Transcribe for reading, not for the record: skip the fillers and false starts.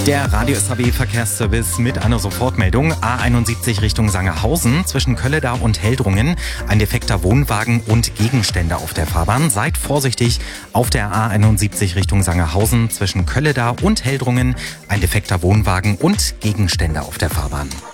Der Radio SAW Verkehrsservice mit einer Sofortmeldung. A71 Richtung Sangerhausen zwischen Kölledau und Heldrungen. Ein defekter Wohnwagen und Gegenstände auf der Fahrbahn. Seid vorsichtig auf der A71 Richtung Sangerhausen zwischen Kölledau und Heldrungen. Ein defekter Wohnwagen und Gegenstände auf der Fahrbahn.